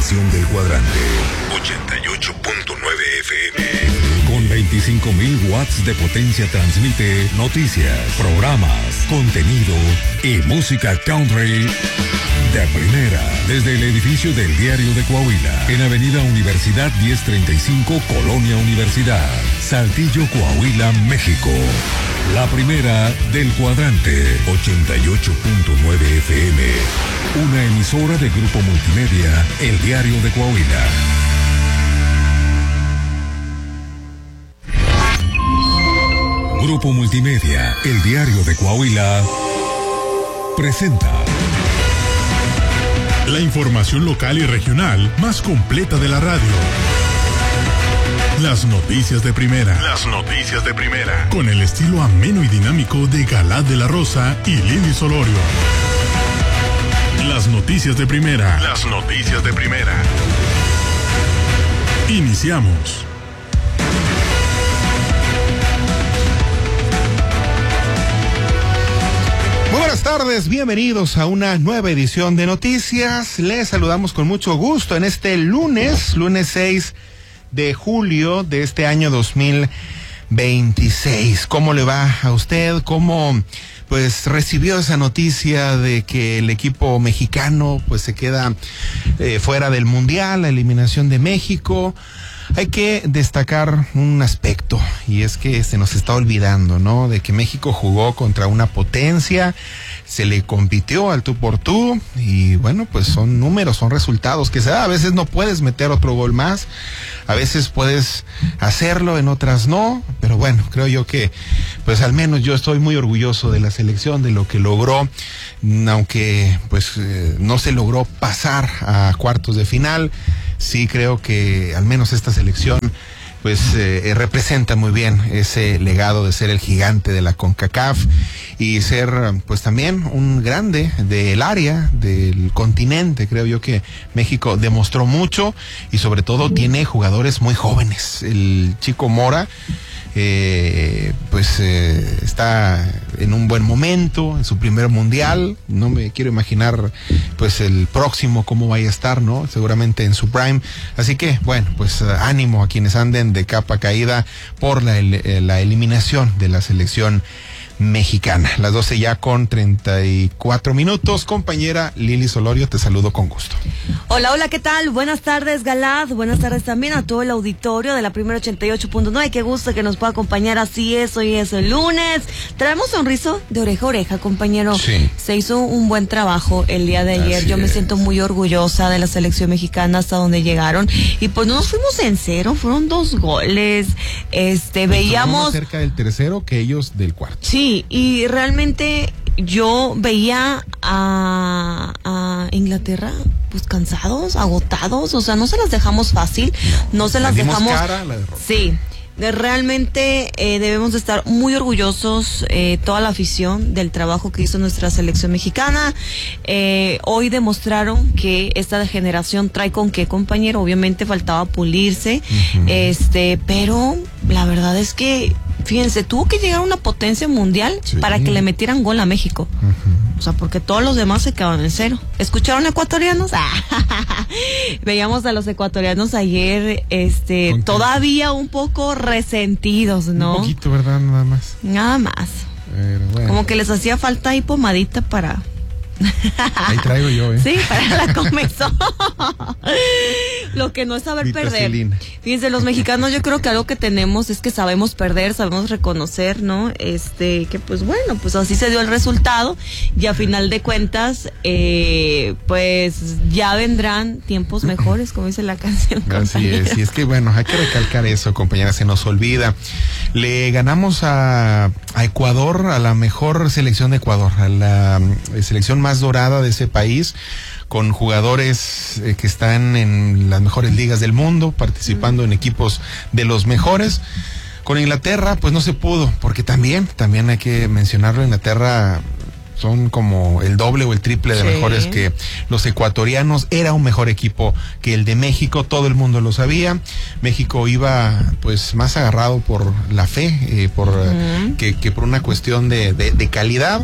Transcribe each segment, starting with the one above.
estación del cuadrante. 88.9 FM. Con 25.000 watts de potencia transmite noticias, programas, contenido y música country de primera. Desde el edificio del Diario de Coahuila, en Avenida Universidad 1035, Colonia Universidad, Saltillo, Coahuila, México. La primera del cuadrante, 88.9 FM. Una emisora de Grupo Multimedia, El Diario de Coahuila. Grupo Multimedia, El Diario de Coahuila, presenta la información local y regional más completa de la radio. Las noticias de primera. Las noticias de primera. Con el estilo ameno y dinámico de Galad de la Rosa y Lili Solorio. Las noticias de primera. Las noticias de primera. Iniciamos. Muy buenas tardes, bienvenidos a una nueva edición de Noticias. Les saludamos con mucho gusto en este lunes 6 de julio de este año 2026. ¿Cómo le va a usted? ¿Cómo pues recibió esa noticia de que el equipo mexicano pues se queda fuera del Mundial, la eliminación de México? Hay que destacar un aspecto, y es que se nos está olvidando, ¿no? De que México jugó contra una potencia, se le compitió al tú por tú, y bueno, pues son números, son resultados que se da. A veces no puedes meter otro gol más, a veces puedes hacerlo, en otras no, pero bueno, creo yo que pues al menos yo estoy muy orgulloso de la selección, de lo que logró, aunque pues no se logró pasar a cuartos de final. Sí creo que al menos esta selección pues representa muy bien ese legado de ser el gigante de la CONCACAF y ser pues también un grande del área, del continente. Creo yo que México demostró mucho y sobre todo tiene jugadores muy jóvenes. El Chico Mora está en un buen momento, en su primer mundial. No me quiero imaginar pues el próximo cómo vaya a estar, ¿no? Seguramente en su prime. Así que bueno, pues ánimo a quienes anden de capa caída por la eliminación de la selección mexicana. Las 12 ya con 34 minutos. Compañera Lili Solorio, te saludo con gusto. Hola, ¿qué tal? Buenas tardes, Galad. Buenas tardes también a todo el auditorio de la primera 88.9. Qué gusto que nos pueda acompañar. Así es, hoy es el lunes. Traemos sonriso de oreja a oreja, compañero. Sí. Se hizo un buen trabajo el día de ayer. Yo me siento muy orgullosa de la selección mexicana hasta donde llegaron. Y pues no nos fuimos en cero, fueron 2 goles. Veíamos más cerca del tercero que ellos del cuarto. Sí, y realmente yo veía a Inglaterra pues cansados, agotados, o sea, no se las dejamos fácil, no se las dejamos cara a la derrota. Sí, realmente debemos de estar muy orgullosos, toda la afición, del trabajo que hizo nuestra selección mexicana. Hoy demostraron que esta generación trae con qué, compañero. Obviamente faltaba pulirse, pero la verdad es que fíjense, tuvo que llegar a una potencia mundial para que le metieran gol a México. O sea, porque todos los demás se quedaron en cero. ¿Escucharon, ecuatorianos? Veíamos a los ecuatorianos ayer, todavía un poco resentidos, ¿no? Un poquito, ¿verdad? Nada más. Nada más. Pero bueno. Como que les hacía falta ahí pomadita para... Ahí traigo yo, Sí, para la comezón. Lo que no es saber perder. Fíjense, los mexicanos, yo creo que algo que tenemos es que sabemos perder, sabemos reconocer, ¿no? Que pues bueno, pues así se dio el resultado y a final de cuentas, pues ya vendrán tiempos mejores, como dice la canción. Así es, y es que bueno, hay que recalcar eso, compañera, se nos olvida. Le ganamos a Ecuador, a la mejor selección de Ecuador, a la selección más dorada de ese país, con jugadores que están en las mejores ligas del mundo, participando en equipos de los mejores. Con Inglaterra, pues no se pudo, porque también hay que mencionarlo, Inglaterra son como el doble o el triple de mejores que los ecuatorianos. Era un mejor equipo que el de México, todo el mundo lo sabía. México iba pues más agarrado por la fe, que por una cuestión de calidad.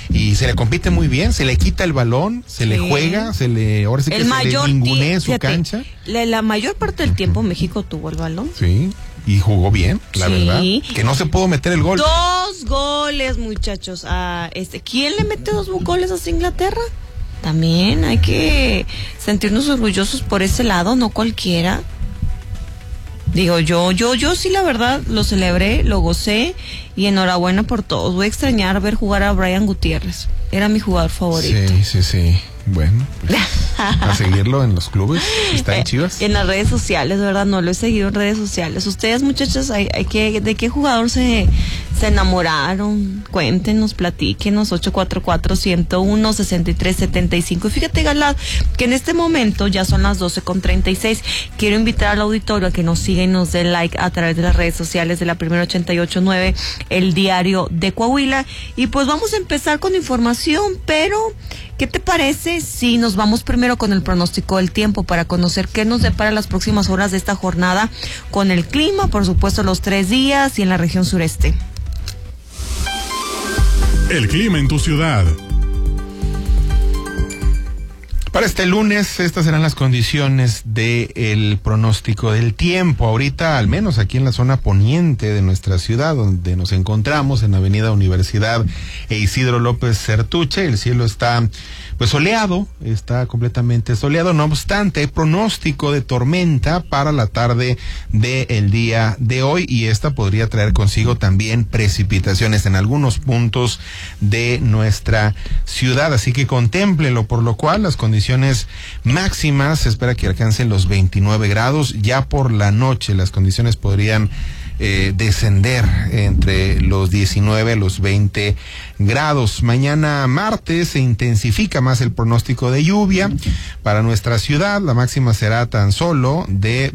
y se le compite muy bien, se le quita el balón, se le juega, ahora sí que se le ningunea su cancha. La mayor parte del tiempo México tuvo el balón. Sí, y jugó bien, la verdad. Que no se pudo meter el gol. 2 goles, muchachos. ¿Quién le mete 2 goles a Inglaterra? También hay que sentirnos orgullosos por ese lado, no cualquiera. Digo, yo sí, la verdad, lo celebré, lo gocé y enhorabuena por todos. Voy a extrañar ver jugar a Brian Gutiérrez. Era mi jugador favorito. Sí. Bueno, pues, a seguirlo en los clubes. ¿Está en Chivas? En las redes sociales, de verdad, no lo he seguido en redes sociales. Ustedes, muchachos, ¿de qué jugador se enamoraron? Cuéntenos, platíquenos. 844-101-6375. Y fíjate, Galad, que en este momento ya son las 12:36. Quiero invitar al auditorio a que nos siga y nos dé like a través de las redes sociales de la Primera 88.9, el diario de Coahuila. Y pues vamos a empezar con información, pero ¿qué te parece si nos vamos primero con el pronóstico del tiempo para conocer qué nos depara las próximas horas de esta jornada con el clima, por supuesto, los 3 días y en la región sureste? El clima en tu ciudad. Para este lunes, estas serán las condiciones del pronóstico del tiempo. Ahorita, al menos aquí en la zona poniente de nuestra ciudad, donde nos encontramos, en Avenida Universidad e Isidro López Certuche, el cielo está pues soleado, está completamente soleado. No obstante, hay pronóstico de tormenta para la tarde del día de hoy, y esta podría traer consigo también precipitaciones en algunos puntos de nuestra ciudad, así que contémplenlo, por lo cual las condiciones máximas se espera que alcancen los 29 grados. Ya por la noche las condiciones podrían descender entre los 19 a los 20 grados. Mañana martes se intensifica más el pronóstico de lluvia para nuestra ciudad. La máxima será tan solo de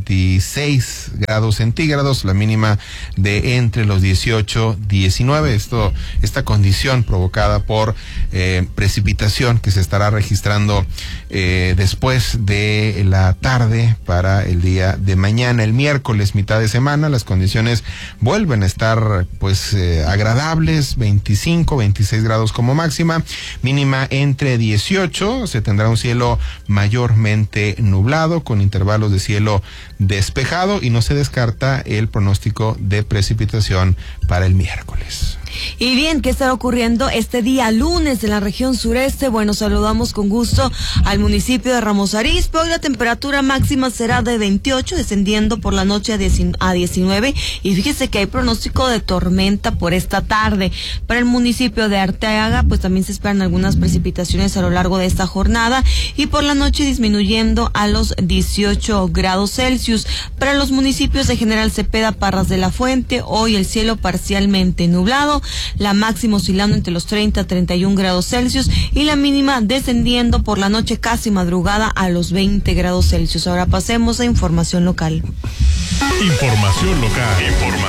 26 grados centígrados, la mínima de entre los 18 y 19. Esta condición provocada por precipitación que se estará registrando después de la tarde para el día de mañana. El miércoles, mitad de semana, las condiciones vuelven a estar pues agradables, 25, 26 grados como máxima, mínima entre 18, se tendrá un cielo mayormente nublado con intervalos de cielo despejado, y no se descarta el pronóstico de precipitación para el miércoles. Y bien, ¿qué estará ocurriendo este día lunes en la región sureste? Bueno, saludamos con gusto al municipio de Ramos Arizpe. Hoy la temperatura máxima será de 28, descendiendo por la noche a 19. Y fíjese que hay pronóstico de tormenta por esta tarde. Para el municipio de Arteaga, pues también se esperan algunas precipitaciones a lo largo de esta jornada, y por la noche disminuyendo a los 18 grados Celsius. Para los municipios de General Cepeda, Parras de la Fuente, hoy el cielo parcialmente nublado, la máxima oscilando entre los 30 a 31 grados Celsius y la mínima descendiendo por la noche casi madrugada a los 20 grados Celsius. Ahora pasemos a información local. Información local.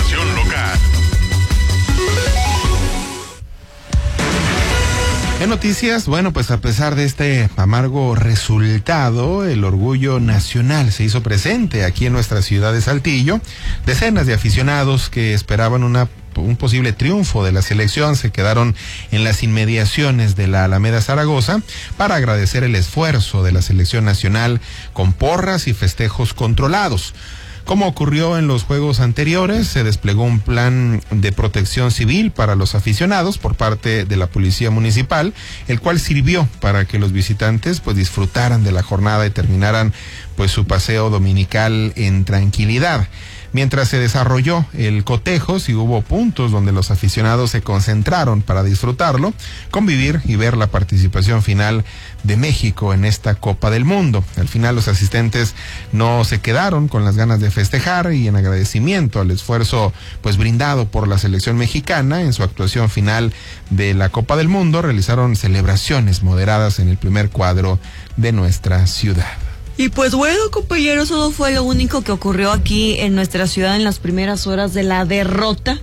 En noticias, bueno, pues a pesar de este amargo resultado, el orgullo nacional se hizo presente aquí en nuestra ciudad de Saltillo. Decenas de aficionados que esperaban un posible triunfo de la selección se quedaron en las inmediaciones de la Alameda Zaragoza para agradecer el esfuerzo de la selección nacional con porras y festejos controlados. Como ocurrió en los juegos anteriores, se desplegó un plan de protección civil para los aficionados por parte de la Policía Municipal, el cual sirvió para que los visitantes pues disfrutaran de la jornada y terminaran pues su paseo dominical en tranquilidad. Mientras se desarrolló el cotejo, sí hubo puntos donde los aficionados se concentraron para disfrutarlo, convivir y ver la participación final de México en esta Copa del Mundo. Al final los asistentes no se quedaron con las ganas de festejar, y en agradecimiento al esfuerzo pues brindado por la selección mexicana en su actuación final de la Copa del Mundo, realizaron celebraciones moderadas en el primer cuadro de nuestra ciudad. Y pues bueno, compañeros, eso no fue lo único que ocurrió aquí en nuestra ciudad en las primeras horas de la derrota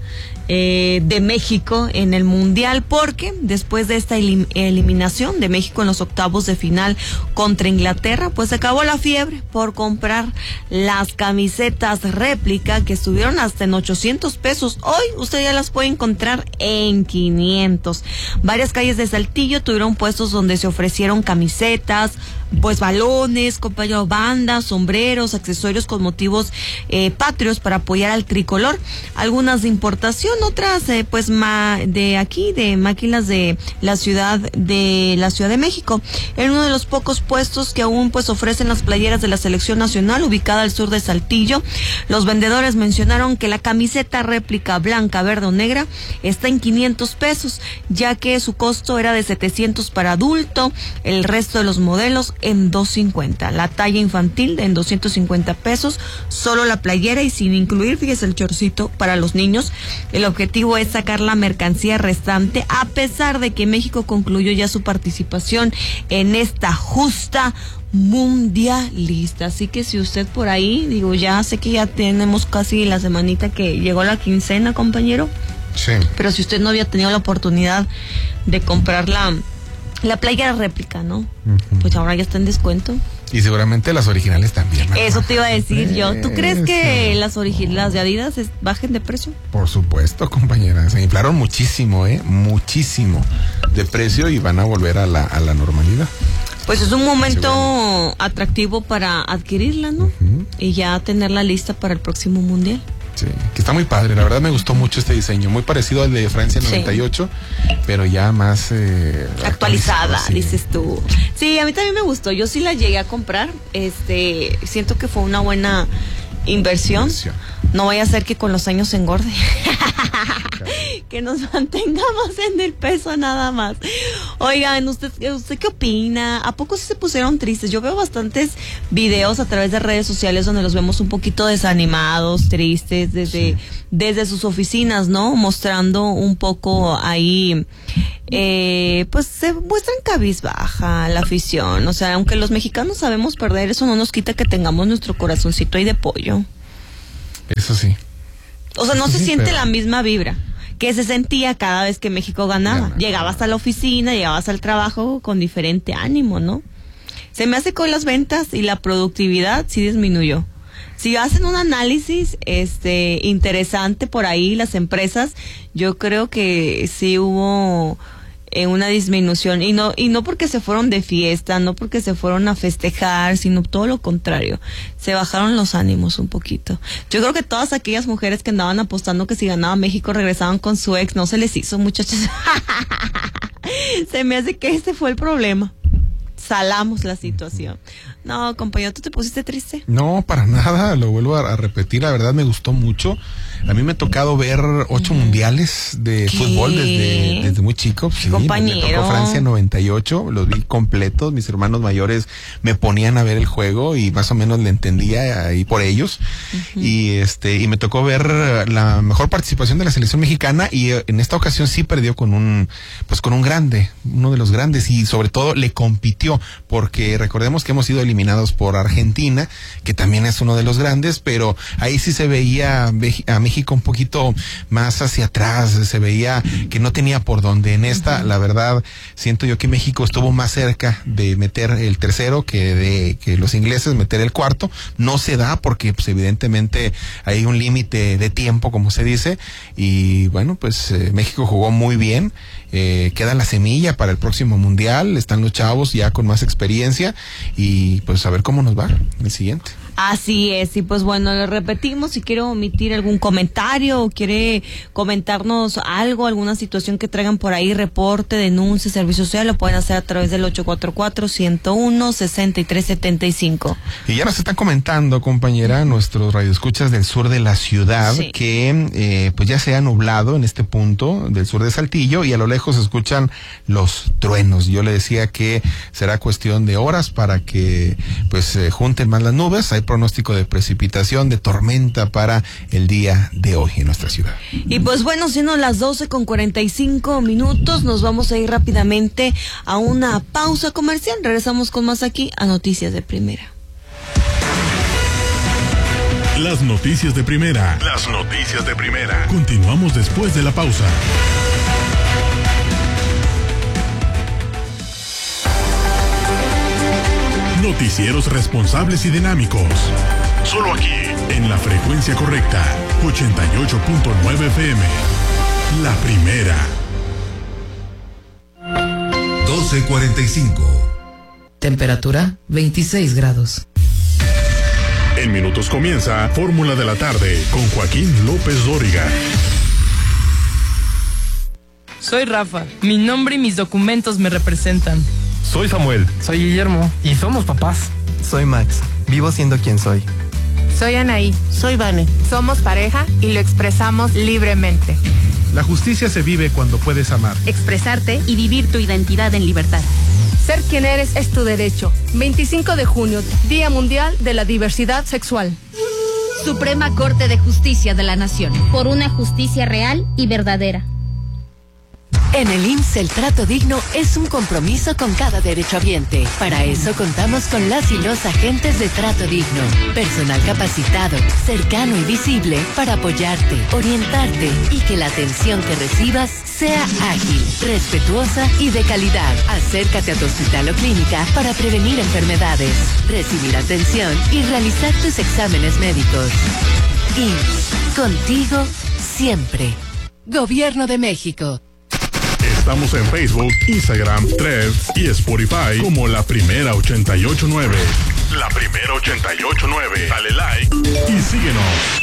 de México en el Mundial, porque después de esta eliminación de México en los octavos de final contra Inglaterra, pues se acabó la fiebre por comprar las camisetas réplica que estuvieron hasta en 800 pesos. Hoy usted ya las puede encontrar en 500. Varias calles de Saltillo tuvieron puestos donde se ofrecieron camisetas, pues balones, compañero, bandas, sombreros, accesorios con motivos patrios para apoyar al tricolor. Algunas de importación, otras pues de aquí, de máquinas de la Ciudad de México. En uno de los pocos puestos que aún pues ofrecen las playeras de la selección nacional, ubicada al sur de Saltillo, los vendedores mencionaron que la camiseta réplica blanca, verde o negra está en 500 pesos, ya que su costo era de 700 para adulto, el resto de los modelos en 250, la talla infantil en 250 pesos, solo la playera y sin incluir, fíjese, el chorcito para los niños. El objetivo es sacar la mercancía restante, a pesar de que México concluyó ya su participación en esta justa mundialista. Así que si usted por ahí, digo, ya sé que ya tenemos casi la semanita que llegó la quincena, compañero. Sí. Pero si usted no había tenido la oportunidad de comprar la playera réplica, ¿no? Uh-huh. Pues ahora ya está en descuento. Y seguramente las originales también, ¿verdad? Eso te iba a decir yo. ¿Tú crees que las de Adidas bajen de precio? Por supuesto, compañera. Se inflaron muchísimo, muchísimo de precio y van a volver a la normalidad. Pues es un momento atractivo para adquirirla, ¿no? Uh-huh. Y ya tenerla lista para el próximo mundial. Sí, que está muy padre, la verdad me gustó mucho este diseño, muy parecido al de Francia 98, sí, pero ya más actualizada, sí, dices tú. Sí, a mí también me gustó, yo sí la llegué a comprar, siento que fue una buena inversión. No vaya a ser que con los años se engorde. Que nos mantengamos en el peso nada más. Oigan, ¿usted qué opina? ¿A poco sí se pusieron tristes? Yo veo bastantes videos a través de redes sociales donde los vemos un poquito desanimados, tristes, desde sus oficinas, ¿no? Mostrando un poco ahí, pues se muestran cabizbaja la afición. O sea, aunque los mexicanos sabemos perder, eso no nos quita que tengamos nuestro corazoncito ahí de pollo. Eso sí. O sea, no se siente la misma vibra que se sentía cada vez que México ganaba. Llegabas a la oficina, llegabas al trabajo con diferente ánimo, ¿no? Se me hace que con las ventas y la productividad sí disminuyó. Si hacen un análisis interesante por ahí, las empresas, yo creo que sí hubo una disminución, y no porque se fueron de fiesta, no porque se fueron a festejar, sino todo lo contrario, se bajaron los ánimos un poquito. Yo creo que todas aquellas mujeres que andaban apostando que si ganaba México regresaban con su ex, no se les hizo, muchachos. Se me hace que ese fue el problema. Salamos la situación. No, compañero, ¿tú te pusiste triste? No, para nada, lo vuelvo a repetir, la verdad me gustó mucho. A mí me ha tocado ver 8 mundiales de fútbol desde muy chico. Sí, compañero. Me tocó Francia 98, los vi completos, mis hermanos mayores me ponían a ver el juego y más o menos le entendía ahí por ellos. Uh-huh. Y me tocó ver la mejor participación de la selección mexicana, y en esta ocasión sí perdió con un grande, uno de los grandes, y sobre todo le compitió, porque recordemos que hemos sido eliminados por Argentina, que también es uno de los grandes, pero ahí sí se veía a México un poquito más hacia atrás, se veía que no tenía por dónde. En esta, la verdad, siento yo que México estuvo más cerca de meter el tercero que los ingleses meter el cuarto. No se da porque pues evidentemente hay un límite de tiempo, como se dice, y bueno, pues México jugó muy bien. Queda la semilla para el próximo mundial, están los chavos ya con más experiencia, y pues a ver cómo nos va el siguiente. Así es, y pues bueno, le repetimos, si quiere omitir algún comentario o quiere comentarnos algo, alguna situación que traigan por ahí, reporte, denuncia, servicio social, lo pueden hacer a través del 844-101-6375. Y ya nos están comentando, compañera, nuestros radioescuchas del sur de la ciudad, sí, que pues ya se ha nublado en este punto del sur de Saltillo, y a lo lejos se escuchan los truenos. Yo le decía que será cuestión de horas para que pues junten más las nubes. Hay pronóstico de precipitación, de tormenta para el día de hoy en nuestra ciudad. Y pues bueno, siendo las 12:45, nos vamos a ir rápidamente a una pausa comercial. Regresamos con más aquí a Noticias de Primera. Las noticias de primera. Las noticias de primera. Continuamos después de la pausa. Noticieros responsables y dinámicos. Solo aquí, en la frecuencia correcta. 88.9 FM. La primera. 12:45. Temperatura 26 grados. En minutos comienza Fórmula de la Tarde con Joaquín López Dóriga. Soy Rafa. Mi nombre y mis documentos me representan. Soy Samuel. Soy Guillermo. Y somos papás. Soy Max. Vivo siendo quien soy. Soy Anaí. Soy Vane. Somos pareja y lo expresamos libremente. La justicia se vive cuando puedes amar, expresarte y vivir tu identidad en libertad. Ser quien eres es tu derecho. 25 de junio, Día Mundial de la Diversidad Sexual. Suprema Corte de Justicia de la Nación. Por una justicia real y verdadera. En el IMSS el trato digno es un compromiso con cada derechohabiente. Para eso contamos con las y los agentes de trato digno. Personal capacitado, cercano y visible para apoyarte, orientarte y que la atención que recibas sea ágil, respetuosa y de calidad. Acércate a tu hospital o clínica para prevenir enfermedades, recibir atención y realizar tus exámenes médicos. IMSS, contigo siempre. Gobierno de México. Estamos en Facebook, Instagram, Threads y Spotify como La Primera 889. La Primera 889. Dale like y síguenos.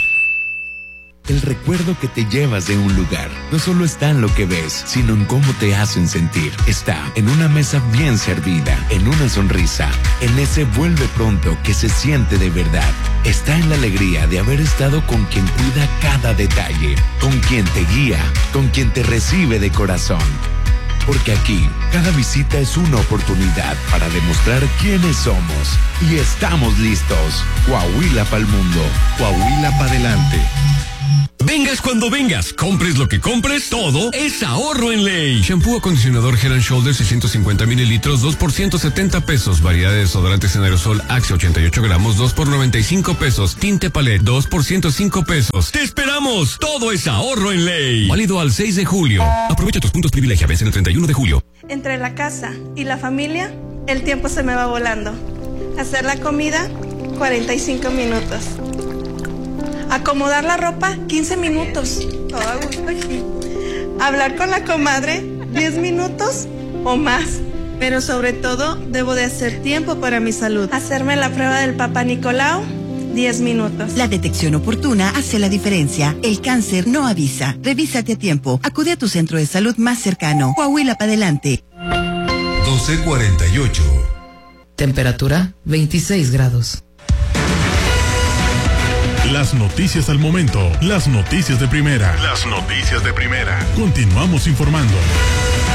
El recuerdo que te llevas de un lugar no solo está en lo que ves, sino en cómo te hacen sentir. Está en una mesa bien servida, en una sonrisa, en ese vuelve pronto que se siente de verdad. Está en la alegría de haber estado con quien cuida cada detalle, con quien te guía, con quien te recibe de corazón. Porque aquí, cada visita es una oportunidad para demostrar quiénes somos. Y estamos listos. Coahuila pa'l mundo. Coahuila pa' adelante. Vengas cuando vengas, compres lo que compres, todo es ahorro en ley. Shampoo acondicionador Head & Shoulders 650 mililitros, 2 por 170 pesos. Variedad de desodorantes en aerosol Axe 88 gramos, 2 por 95 pesos. Tinte Palette, 2 por 105 pesos. ¡Te esperamos! Todo es ahorro en ley. Válido al 6 de julio. Aprovecha tus puntos privilegia, vencen el 31 de julio. Entre la casa y la familia, el tiempo se me va volando. Hacer la comida, 45 minutos. Acomodar la ropa, 15 minutos. Todo a gusto aquí. Hablar con la comadre, 10 minutos o más. Pero sobre todo, debo de hacer tiempo para mi salud. Hacerme la prueba del Papa Nicolau, 10 minutos. La detección oportuna hace la diferencia. El cáncer no avisa. Revísate a tiempo. Acude a tu centro de salud más cercano. Coahuila para adelante. 12:48. Temperatura 26 grados. Las noticias al momento. Las noticias de primera. Las noticias de primera. Continuamos informando.